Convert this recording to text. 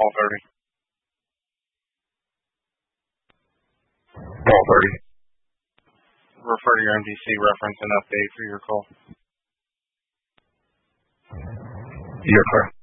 Call 30. Refer to your MDC reference and update for your call. You're correct.